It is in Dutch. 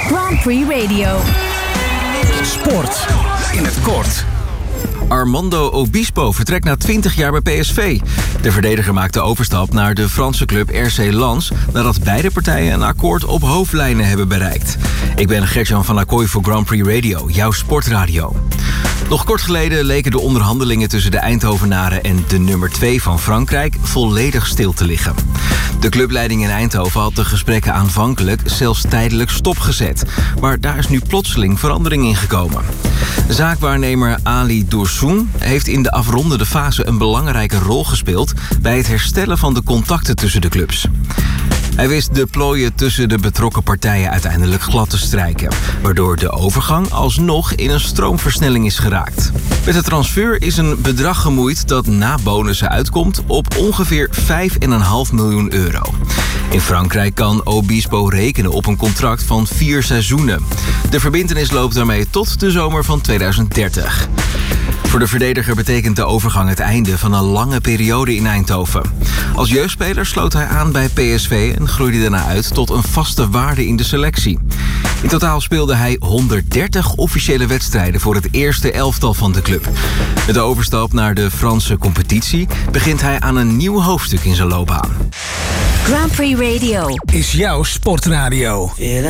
Grand Prix Radio. Sport in het kort. Armando Obispo vertrekt na 20 jaar bij PSV. De verdediger maakt de overstap naar de Franse club RC Lens... nadat beide partijen een akkoord op hoofdlijnen hebben bereikt. Ik ben Gert-Jan van Acquoy voor Grand Prix Radio, jouw sportradio. Nog kort geleden leken de onderhandelingen tussen de Eindhovenaren... en de nummer 2 van Frankrijk volledig stil te liggen. De clubleiding in Eindhoven had de gesprekken aanvankelijk zelfs tijdelijk stopgezet. Maar daar is nu plotseling verandering in gekomen. Zaakwaarnemer Ali Doursoun heeft in de afrondende fase een belangrijke rol gespeeld... bij het herstellen van de contacten tussen de clubs. Hij wist de plooien tussen de betrokken partijen uiteindelijk glad te strijken... waardoor de overgang alsnog in een stroomversnelling is geraakt. Met de transfer is een bedrag gemoeid dat na bonussen uitkomt op ongeveer 5,5 miljoen euro. In Frankrijk kan Obispo rekenen op een contract van 4 seizoenen. De verbintenis loopt daarmee tot de zomer van 2030. Voor de verdediger betekent de overgang het einde van een lange periode in Eindhoven. Als jeugdspeler sloot hij aan bij PSV en groeide daarna uit tot een vaste waarde in de selectie. In totaal speelde hij 130 officiële wedstrijden voor het eerste elftal van de club. Met de overstap naar de Franse competitie begint hij aan een nieuw hoofdstuk in zijn loopbaan. Grand Prix Radio is jouw sportradio.